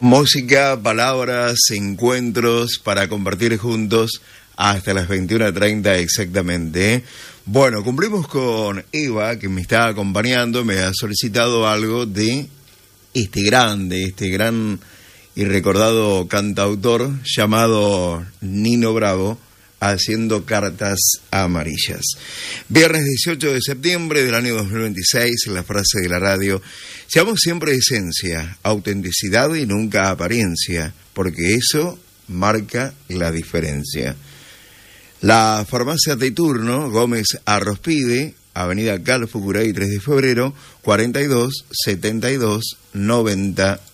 Música, palabras, encuentros para compartir juntos hasta las 21:30 exactamente. Bueno, cumplimos con Eva, que me está acompañando, me ha solicitado algo de este gran y recordado cantautor llamado Nino Bravo, haciendo Cartas Amarillas. Viernes 18 de septiembre del año 2026, la frase de la radio: seamos siempre esencia, autenticidad y nunca apariencia, porque eso marca la diferencia. La farmacia de turno, Gómez Arrospide, Avenida Calfucuray 3 de febrero, 42 72 90